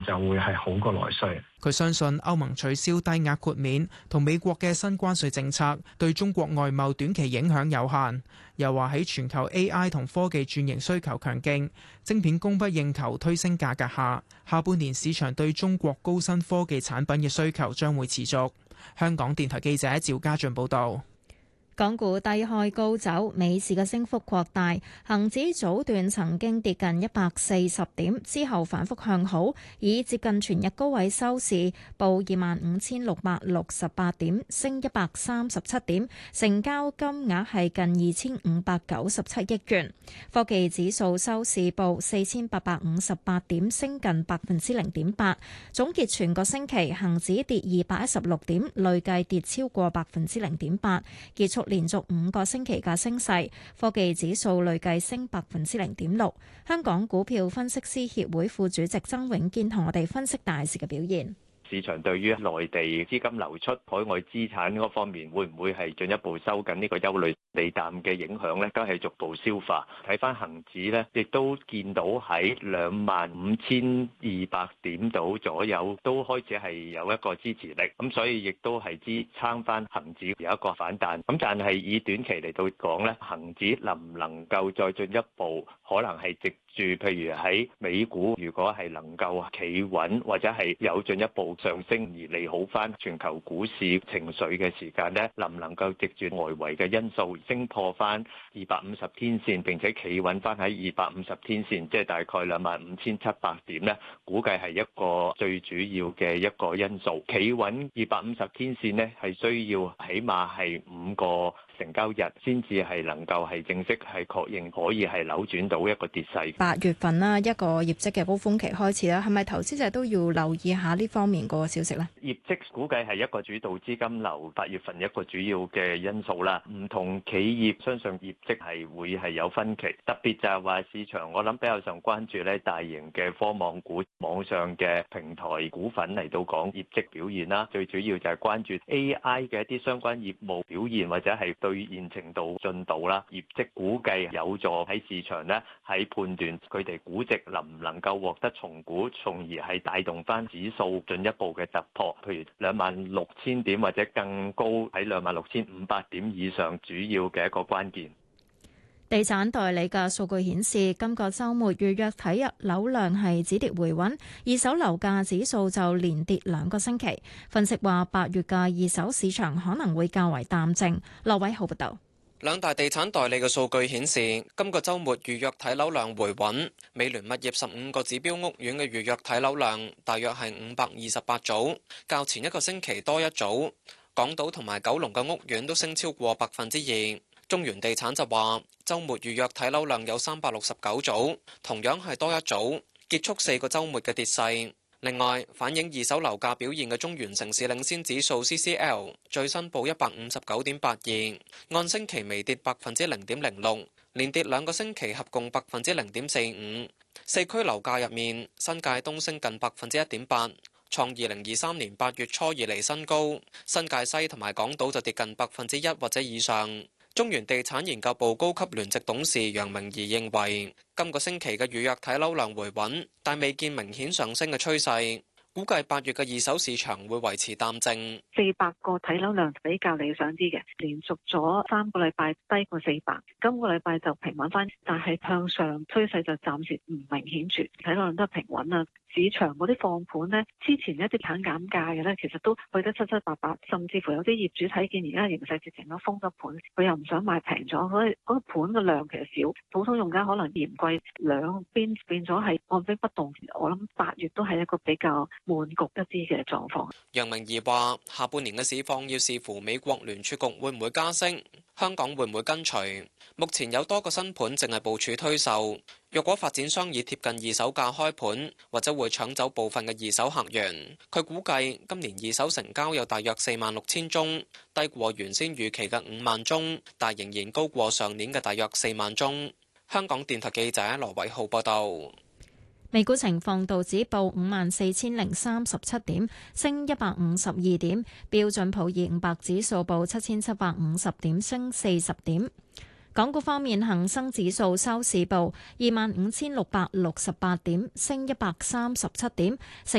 就會係好過內需。 佢相信歐盟取消低額豁免同美國嘅新關稅政策對中國外貿短期影響有限。又話喺全球 AI 同科技轉型需求強勁，晶片供不應求推升價格下，下半年市場對中國高新科技產品嘅需求將會持續。香港電台記者趙家俊報導。 港股低開高走，美市嘅升幅擴大，恒指早段曾經跌近140點，之後反覆向好，以接近全日高位收市，報25,668點，升137點，成交金額係近2,597億元。科技指數收市報4,858點，升近0.8%。總結全個星期，恒指跌216點，累計跌超過0.8%，結束連續5個星期嘅升勢，科技指數累計升0.6%。香港股票分析師協會副主席曾永堅同我哋分析大市嘅表現。 市場對於內地資金流出、海外資產嗰方面，會唔會係進一步收緊呢個憂慮利淡嘅影響呢？都係逐步消化。睇翻恒指呢，亦都見到喺25,200點度左右，都開始係有一個支持力。咁所以亦都係支撐翻恒指有一個反彈。咁但係以短期嚟到講呢，恒指能唔能夠再進一步，可能係藉住譬如喺美股，如果係能夠企穩或者係有進一步上升而利好翻全球股市情緒嘅時間呢，能唔能夠藉住外圍嘅因素升破翻250天線，並且企穩翻喺250天線，即係大概25,700點呢，估計係一個最主要嘅一個因素。企穩250天線呢，係需要起碼係5個成交日先至係能夠係正式係確認可以係扭轉到一個跌勢。 8月份啦，一個業績嘅高峰期開始啦，係咪投資者都要留意下呢方面個消息呢？ 業績估計係一個主導資金流8月份一個主要嘅因素啦。唔同企業相信業績係會係有分歧，特別就係話市場我諗比較上關注咧大型嘅科網股、網上嘅平台股份嚟到講業績表現啦。最主要就係關注 AI 嘅一啲相關業務表現或者係對現程度進度啦。業績估計有助喺市場咧喺判斷佢哋估值能唔能夠獲得重估，從而係帶動翻指數進一步嘅突破，譬如26,000點或者更高喺26,500點以上，主要嘅一個關鍵。 地產代理嘅數據顯示，今個週末預約睇樓量係止跌回穩，二手樓價指數就連跌2個星期。分析話8月嘅二手市場可能會較為淡靜。羅偉浩報導。 兩大地產代理嘅數據顯示，今個週末預約睇樓量回穩。美聯物業15個指標屋苑嘅預約睇樓量大約係528組，較前一個星期多一組。港島同埋九龍嘅屋苑都升超過2%。中原地產就話，週末預約睇樓量有369組，同樣係多一組，結束4個週末嘅跌勢。另外，反映二手樓價表現嘅中原城市領先指數 CCL 最新報159.82，按星期微跌0.06%，連跌2個星期，合共0.45%。四區樓價入面，新界東升近1.8%，創2023年8月初以嚟新高；新界西同埋港島就跌近1%或者以上。中原地產研究部高級聯席董事楊明儀認為，今個星期嘅預約睇樓量回穩，但未見明顯上升嘅趨勢。估計8月嘅二手市場會維持淡靜 ，400個睇樓量比較理想啲嘅，連續咗3個禮拜低過400，今個禮拜就平穩翻，但係向上趨勢就暫時唔明顯住，睇樓量都係平穩啦。市場嗰啲放盤呢，之前一啲產減價嘅呢，其實都去得七七八八，甚至乎有啲業主睇見而家形勢直情都封咗盤，佢又唔想賣平咗，所以嗰個盤嘅量其實少，普通用家可能嫌貴，兩邊變咗係按兵不動。我諗8月都係一個比較悶局一啲嘅狀況。 楊明儀話：下半年嘅市況要視乎美國聯儲局會唔會加息，香港會唔會跟隨。目前有多個新盤正係部署推售，若果發展商以貼近二手價開盤，或者會搶走部分嘅二手客源。佢估計今年二手成交有大約46,000宗，低過原先預期嘅5萬宗，但仍然高過上年嘅大約4萬宗。香港電台記者羅偉浩報道。 美股情況，道指報54,037點，升152點；標準普爾500指數報7,750點，升40點。 港股方面，恒生指數收市報25,668點，升137點，